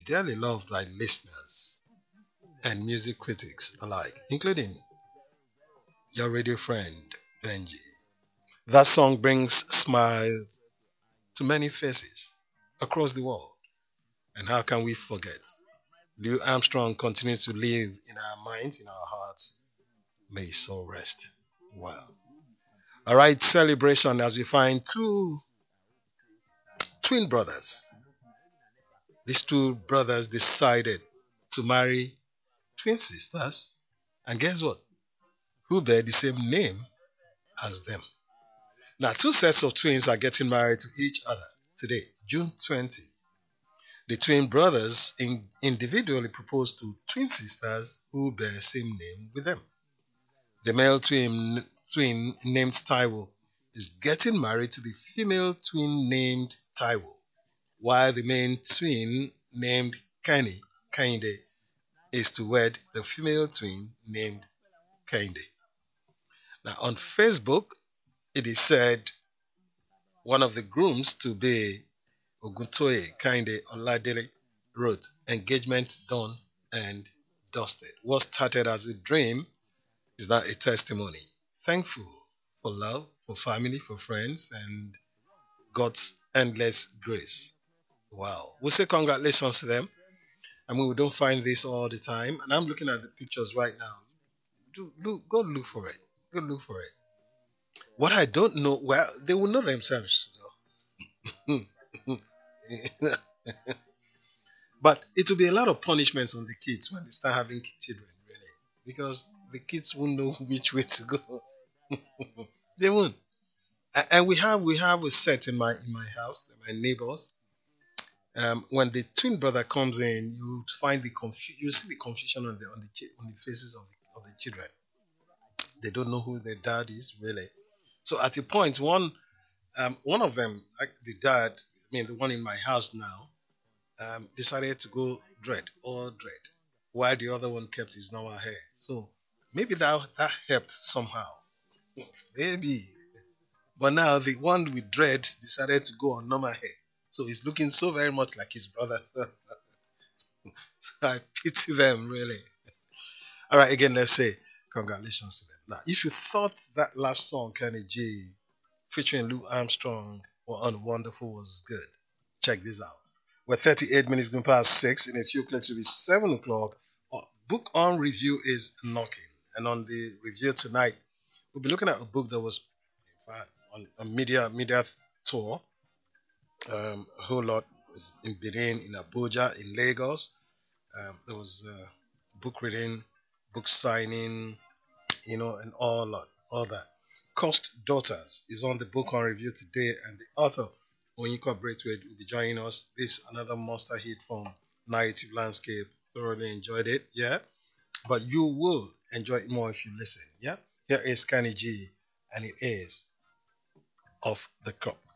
dearly loved by listeners and music critics alike, including your radio friend, Benji. That song brings smile to many faces across the world. And how can we forget? Louis Armstrong continues to live in our minds, in our hearts. May his soul rest well. All right, celebration as we find two twin brothers. These two brothers decided to marry twin sisters. And guess what? Who bear the same name as them. Now, two sets of twins are getting married to each other today, June 20. The twin brothers individually proposed to twin sisters who bear same name with them. The male twin named Taiwo is getting married to the female twin named Taiwo, while the main twin named Kainde is to wed the female twin named Kainde. Now on Facebook, it is said one of the grooms to be Oguntoye Kainde Oladele wrote, "Engagement done and dusted. What started as a dream is now a testimony. Thankful for love, for family, for friends, and God's endless grace." Wow. We say congratulations to them. I mean, we don't find this all the time. And I'm looking at the pictures right now. Go look for it. Go look for it. What I don't know, well, they will know themselves. Though. But it will be a lot of punishments on the kids when they start having children, really. Because the kids won't know which way to go. They won't. And we have a set in my house, my neighbors. When the twin brother comes in, you find you see the confusion on the faces of the children. They don't know who their dad is really. So at a point, one of them, like the dad, I mean the one in my house now, decided to go all dread, while the other one kept his normal hair. So maybe that helped somehow, maybe. But now the one with dread decided to go on normal hair. So he's looking so very much like his brother. I pity them, really. All right, again, let's say congratulations to them. Now, if you thought that last song, Kenny G, featuring Lou Armstrong, or Wonderful was good, check this out. We're 38 minutes going past 6. In a few clicks, it'll be 7 o'clock. Book on review is knocking. And on the review tonight, we'll be looking at a book that was on a media tour. A whole lot was in Benin, in Abuja, in Lagos. There was book reading, book signing, and all that. Cost Daughters is on the book on review today, and the author Onyeka Braithwaite will be joining us. This another monster hit from Native Landscape. Thoroughly enjoyed it, yeah. But you will enjoy it more if you listen, yeah. Here is Kenny G, and it is Off the Cup.